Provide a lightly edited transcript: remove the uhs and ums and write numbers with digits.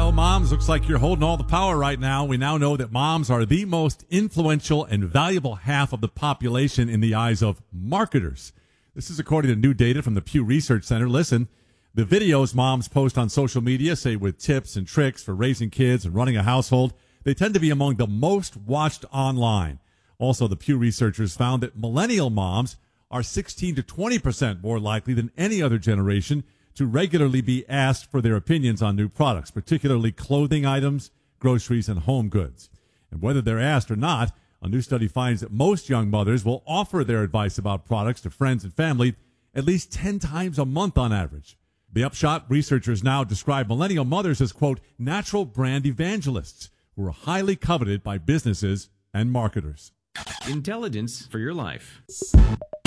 Well, moms, looks like you're holding all the power right now. We now know that moms are the most influential and valuable half of the population in the eyes of marketers. This is according to new data from the Pew Research Center. Listen, the videos moms post on social media, say with tips and tricks for raising kids and running a household, they tend to be among the most watched online. Also, the Pew researchers found that millennial moms are 16 to 20% more likely than any other generation to regularly be asked for their opinions on new products, particularly clothing items, groceries, and home goods. And whether they're asked or not, a new study finds that most young mothers will offer their advice about products to friends and family at least 10 times a month on average. The upshot, researchers now describe millennial mothers as, quote, natural brand evangelists who are highly coveted by businesses and marketers. Intelligence for your life.